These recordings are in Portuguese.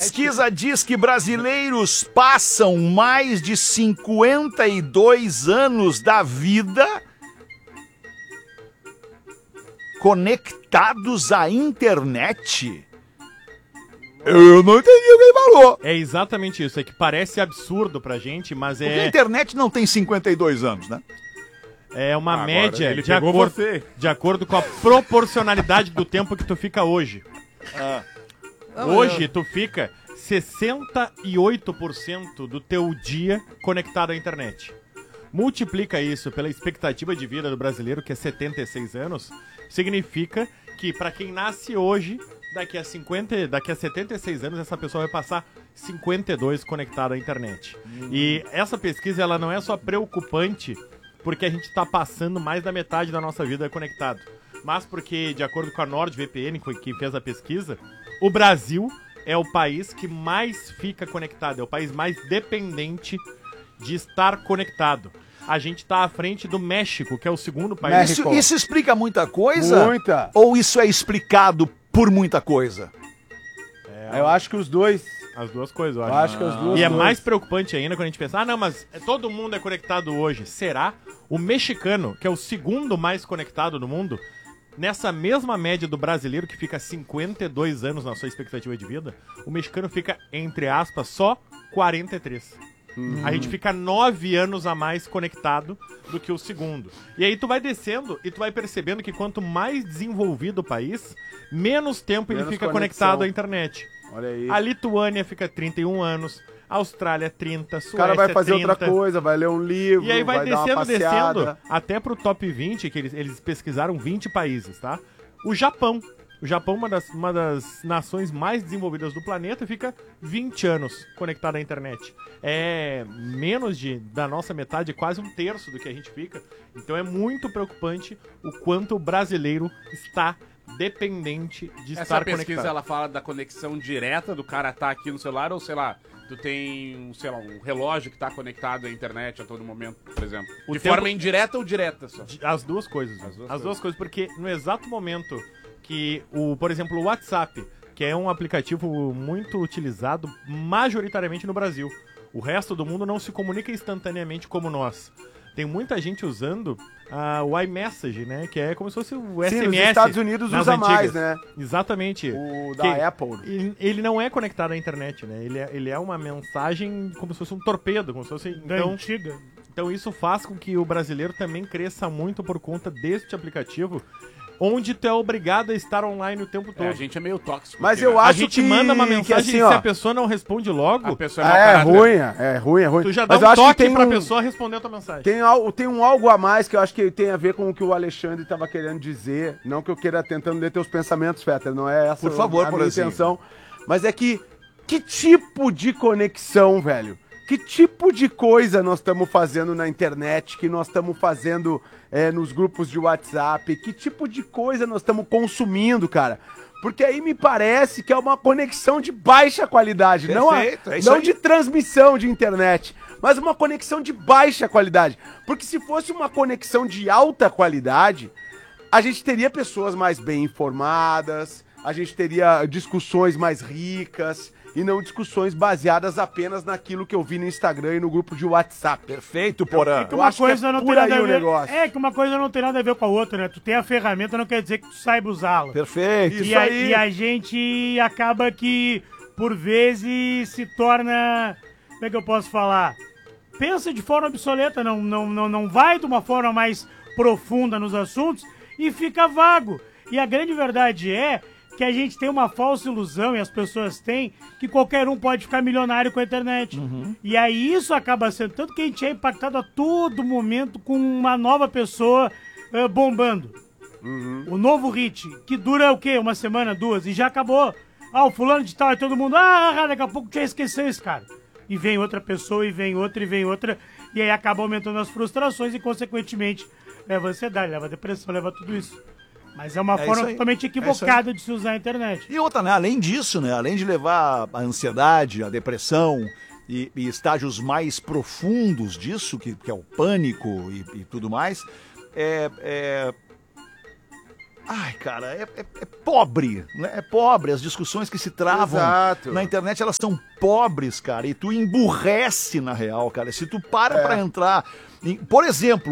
Pesquisa diz que brasileiros passam mais de 52 anos da vida conectados à internet. Eu não entendi o que ele falou. É exatamente isso, é que parece absurdo pra gente, mas Porque a internet não tem 52 anos, né? é uma Agora, média ele de pegou acordo, você. de acordo com a proporcionalidade do tempo que tu fica hoje. Hoje tu fica 68% do teu dia conectado à internet. Multiplica isso pela expectativa de vida do brasileiro, que é 76 anos, significa que para quem nasce hoje, daqui a 76 anos, essa pessoa vai passar 52 conectado à internet. E essa pesquisa, ela não é só preocupante porque a gente está passando mais da metade da nossa vida conectado, mas porque, de acordo com a NordVPN, que fez a pesquisa, o Brasil é o país que mais fica conectado, é o país mais dependente de estar conectado. A gente tá à frente do México, que é o segundo país. Isso explica muita coisa? Muita. Ou isso é explicado por muita coisa? Eu acho que os dois. As duas coisas, eu acho. Eu acho que as duas. E é coisas. mais preocupante ainda quando a gente pensa, não, mas todo mundo é conectado hoje. Será? O mexicano, que é o segundo mais conectado do mundo, nessa mesma média do brasileiro, que fica 52 anos na sua expectativa de vida, o mexicano fica, entre aspas, só 43. A gente fica 9 anos a mais conectado do que o segundo. E aí tu vai descendo e tu vai percebendo que quanto mais desenvolvido o país, menos tempo ele Menos fica conexão. conectado à internet. Olha aí. A Lituânia fica 31 anos, a Austrália 30, O Suécia cara vai fazer 30. outra coisa, vai ler um livro, E aí vai dar uma descendo, passeada. até pro top 20, que eles pesquisaram 20 países, tá? O Japão. O Japão, uma das nações mais desenvolvidas do planeta, fica 20 anos conectado à internet. É menos da nossa metade, quase um terço do que a gente fica. Então é muito preocupante o quanto o brasileiro está dependente de Essa estar pesquisa, conectado. ela fala da conexão direta do cara tá aqui no celular, ou sei lá, tu tem, sei lá, um relógio que tá conectado à internet a todo momento, por exemplo. O De tempo- forma indireta ou direta só? As duas coisas. As duas coisas, porque no exato momento que, por exemplo, o WhatsApp, que é um aplicativo muito utilizado majoritariamente no Brasil, o resto do mundo não se comunica instantaneamente como nós. Tem muita gente usando o iMessage, né? Que é como se fosse o SMS. Sim, nos Estados Unidos nas usa antigas. mais, né? Exatamente. O da Que Apple. Ele não é conectado à internet, né? Ele é uma mensagem como se fosse um torpedo, como se fosse... Antiga. Então isso faz com que o brasileiro também cresça muito por conta deste aplicativo, onde tu é obrigado a estar online o tempo todo. A gente é meio tóxico. Mas aqui, eu né? acho A gente que manda uma mensagem assim, e ó, se a pessoa não responde logo, A pessoa é mau caráter. é ruim. tu já dá Mas eu um acho que toque tem pra um- pessoa responder a tua mensagem. Tem um algo a mais que eu acho que tem a ver com o que o Alexandre estava querendo dizer. Não que eu queira tentando ler teus pensamentos, Fetter. Não é essa Por favor, a por minha exemplo. intenção. Mas é que tipo de conexão, velho? Que tipo de coisa nós estamos fazendo na internet, que nós estamos fazendo nos grupos de WhatsApp? Que tipo de coisa nós estamos consumindo, cara? Porque aí me parece que é uma conexão de baixa qualidade, Perfeito, é isso não aí. de transmissão de internet, mas uma conexão de baixa qualidade. Porque se fosse uma conexão de alta qualidade, a gente teria pessoas mais bem informadas, a gente teria discussões mais ricas e não discussões baseadas apenas naquilo que eu vi no Instagram e no grupo de WhatsApp. Perfeito, Porã. Que Eu uma acho que coisa é não por tem nada aí a o ver. negócio. É que uma coisa não tem nada a ver com a outra, né? Tu tem a ferramenta, não quer dizer que tu saiba usá-la. Perfeito. Isso E aí. a gente acaba que, por vezes, se torna. Como é que eu posso falar? Pensa de forma obsoleta, não vai de uma forma mais profunda nos assuntos e fica vago. E a grande verdade é que a gente tem uma falsa ilusão, e as pessoas têm, que qualquer um pode ficar milionário com a internet. E aí isso acaba sendo tanto que a gente é impactado a todo momento com uma nova pessoa bombando. O novo hit, que dura o quê? Uma semana, duas, e já acabou. O fulano de tal, e todo mundo, daqui a pouco já esqueceu esse cara. E vem outra pessoa, e vem outra, e aí acaba aumentando as frustrações e, consequentemente, leva ansiedade, leva depressão, leva tudo isso. Mas é uma É forma isso aí. totalmente É isso equivocada de se usar a internet. E outra, né? Além disso, né? Além de levar a ansiedade, a depressão e estágios mais profundos disso, que é o pânico e tudo mais, Ai, cara, é pobre, né? É pobre. As discussões que se travam Exato. na internet, elas são pobres, cara. E tu emburrece, na real, cara. Se tu pra entrar... Por exemplo,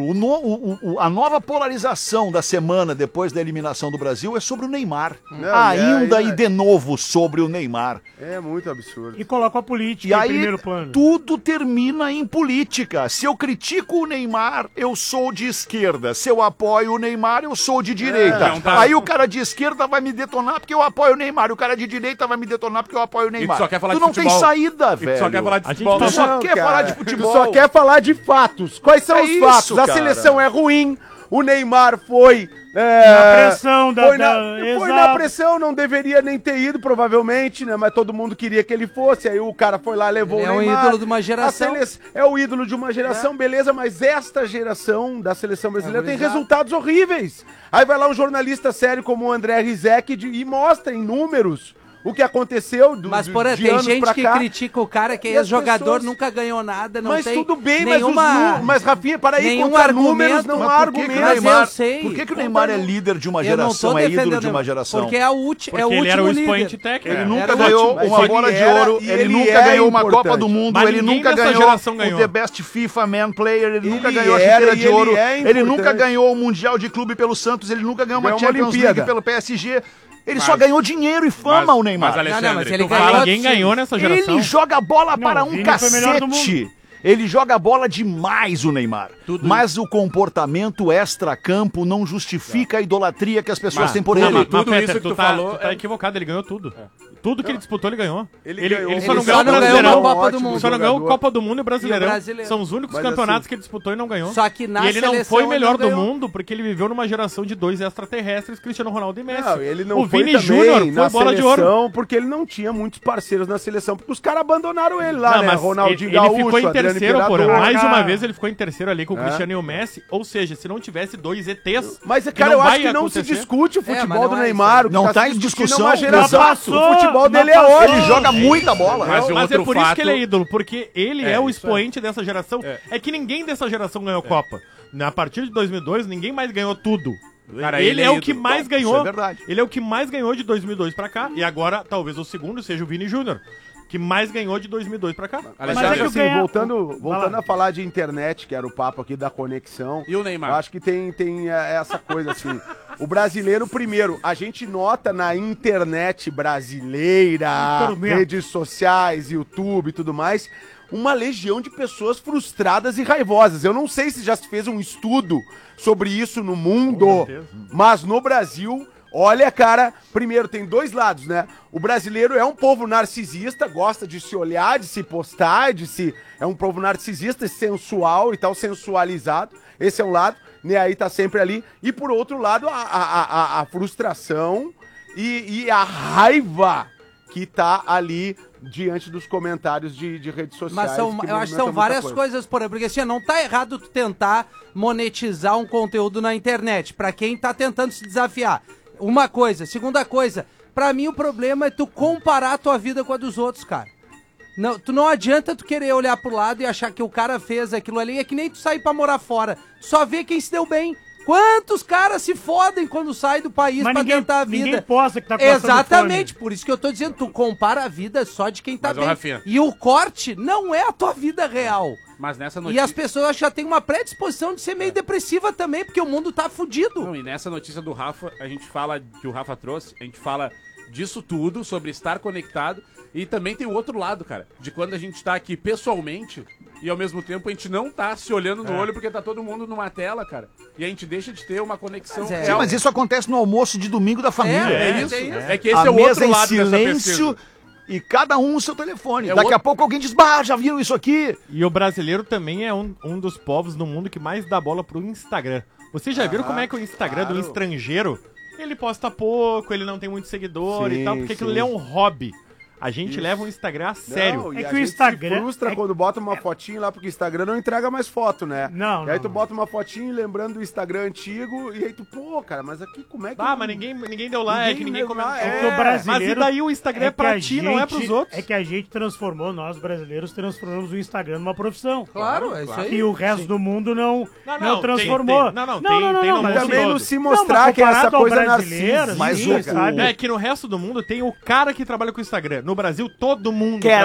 a nova polarização da semana depois da eliminação do Brasil é sobre o Neymar. Ainda e de novo sobre o Neymar. É muito absurdo. E coloca a política E em aí, primeiro plano. tudo termina em política. Se eu critico o Neymar, eu sou de esquerda. Se eu apoio o Neymar, eu sou de direita. não tá. Aí o cara de esquerda vai me detonar porque eu apoio o Neymar. O cara de direita vai me detonar porque eu apoio o Neymar. só quer falar tu de não futebol. tem saída, E tu velho. só quer falar de A gente futebol. tá- Tu só Não, quer cara, falar de futebol. Tu só quer falar de fatos. Quais são É os isso, fatos? A cara. seleção é ruim, o Neymar foi... Na pressão da... Foi Exato. na pressão, não deveria nem ter ido, provavelmente, né? Mas todo mundo queria que ele fosse. Aí o cara foi lá, levou Ele o é um Neymar. ídolo de uma geração. É o ídolo de uma geração, beleza, mas esta geração da seleção brasileira tem exato. resultados horríveis. Aí vai lá um jornalista sério como o André Rizek e mostra em números o que aconteceu Mas, porém, tem gente que critica o cara que E é as jogador, pessoas- nunca ganhou nada, não Mas tem tudo bem, nenhuma... mas Rafinha, para aí, nenhum contra argumento. números não Mas há por que que o argumento. Mas Neymar- eu sei. Por que o Neymar é líder de uma Eu não tô geração, é ídolo defendendo, de uma geração? Porque é o último Porque ele era o líder. expoente técnico. Ele É. nunca Era o ganhou último. uma Mas bola ele de era- ouro, e ele ele nunca é ganhou uma importante. Copa do Mundo, Mas ele ninguém nunca dessa ganhou geração ganhou. o The Best FIFA Man Player, ele nunca Ele ganhou a era chuteira e de ele ouro, é ele nunca importante. ganhou o Mundial de Clube pelo Santos, ele nunca ganhou uma Ganhou uma Champions Olimpíada. League pelo PSG. Ele só ganhou dinheiro e fama, o Neymar. Mas, Alexandre, mas ele tu ganhou fala... Ninguém ganhou nessa geração. Ele joga bola para o um Vini foi o melhor do cacete. Ele joga bola demais, o Neymar. Mas o comportamento extra-campo não justifica a idolatria que as pessoas têm por tudo- ele. tudo isso que tu falou Tu tá é- equivocado, ele ganhou tudo. Tudo que ele disputou, ele ganhou. Ele ganhou. Ele só Ele não só ganhou o não ganhou Brasileirão. uma Copa do ótimo Mundo. Só não ganhou jogador. Copa do Mundo e Brasileirão. E o Brasileiro. São os únicos Mas campeonatos assim- que ele disputou e não ganhou. Só que na e ele não seleção foi ele melhor não do ganhou. mundo porque ele viveu numa geração de dois extraterrestres, Cristiano Ronaldo e Messi. Não, ele não o foi Vini também Júnior foi na bola de seleção ouro. porque ele não tinha muitos parceiros na seleção, porque os caras abandonaram ele lá, Não, né? mas Ronaldinho ele Gaúcho, ficou em Adriano terceiro, Imperador. porra. Mais Cara. uma vez ele ficou em terceiro ali com o É. Cristiano e o Messi. Ou seja, se não tivesse dois ETs. Mas, que cara, não eu acho vai que não se acontecer. discute o mas futebol não do é Neymar. isso. O que Não tá se em discutindo discussão, É uma geração. exato. Passou, O futebol dele é passou. ótimo. Ele joga muita bola. Mas o Mas é outro por isso fato- que ele é ídolo, porque ele é o isso expoente dessa geração. É que ninguém dessa geração ganhou Copa. A partir de 2002, ninguém mais ganhou tudo. Cara, ele ele é é o que ídolo. mais ganhou. Isso é verdade. Ele é o que mais ganhou de 2002 pra cá. E agora, talvez o segundo seja o Vini Júnior, que mais ganhou de 2002 pra cá. Mas Alexandre, é que Assim, ganhar- voltando Vai lá. a falar de internet, que era o papo aqui da conexão. E o Neymar? Eu acho que tem essa coisa assim. O brasileiro, primeiro, a gente nota na internet brasileira, Internet. redes sociais, YouTube e tudo mais, uma legião de pessoas frustradas e raivosas. Eu não sei se já se fez um estudo sobre isso no mundo, mas no Brasil, olha, cara, primeiro tem dois lados, né? O brasileiro é um povo narcisista, gosta de se olhar, de se postar, é um povo narcisista, sensual e tal, sensualizado. Esse é um lado, né? Aí tá sempre ali. E por outro lado, a frustração e a raiva que tá ali diante dos comentários de redes sociais. Mas são, que eu acho que movimentam são muita várias coisas, porém, porque assim, não tá errado tu tentar monetizar um conteúdo na internet, pra quem tá tentando se desafiar. Uma coisa. Segunda coisa, pra mim o problema é tu comparar a tua vida com a dos outros, cara. Não, tu não adianta tu querer olhar pro lado e achar que o cara fez aquilo ali, é que nem tu sair pra morar fora. Só vê quem se deu bem. Quantos caras se fodem quando saem do país Mas pra ninguém- tentar a vida? ninguém posta que tá passando Exatamente, por isso que eu tô dizendo, tu compara a vida só de quem tá Mas, ô, bem. Rafinha. E o corte não é a tua vida real. Mas nessa E notícia... as pessoas acho que já têm uma predisposição de ser meio depressiva também, porque o mundo tá fudido. Não, e nessa notícia do Rafa, a gente fala, que o Rafa trouxe, a gente fala disso tudo, sobre estar conectado, e também tem o outro lado, cara, de quando a gente tá aqui pessoalmente, e ao mesmo tempo a gente não tá se olhando no olho, porque tá todo mundo numa tela, cara, e a gente deixa de ter uma conexão Mas é. Sim, real. mas isso acontece no almoço de domingo da família. É isso. É que esse A é o mesa outro em lado dessa silêncio pesquisa. e cada um o seu telefone. É Daqui a outro- pouco alguém diz, bah, já viram isso aqui? E o brasileiro também é um dos povos no mundo que mais dá bola pro Instagram. Vocês já viram como é que o Instagram do estrangeiro, ele posta pouco, ele não tem muito seguidor Sim, e tal, porque aquilo sim. ali é um hobby. A gente Isso. leva o Instagram a sério. Não, e É a que o gente Instagram- se frustra quando bota uma fotinho lá, porque o Instagram não entrega mais foto, né? Não, E aí não, tu não. bota uma fotinho lembrando do Instagram antigo, e aí tu, pô, cara, mas aqui como é que... Ah, mas ninguém deu like, ninguém deu comentou. like, É que o brasileiro... Mas e daí o Instagram é que pra a ti, não é pros outros? É que a gente transformou, nós brasileiros transformamos o Instagram numa profissão. Claro, é isso aí. E o resto do mundo não Não, transformou. tem no mas mundo assim, Também não todo. se Não, mostrar mas que é essa comparado ao coisa brasileiro, narcísica. Mas sim, o- sabe? É que no resto do mundo tem o cara que trabalha com o Instagram. No Brasil, todo mundo Quer